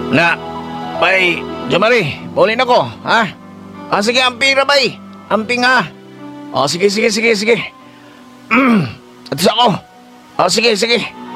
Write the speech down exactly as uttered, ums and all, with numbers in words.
Na, bay, Jomari, bulin ako, ha? Ah, sige, amping na, bay. Amping, ha? Oh, sige, sige, sige, sige. Mm, atis ako. Oh, sige, sige.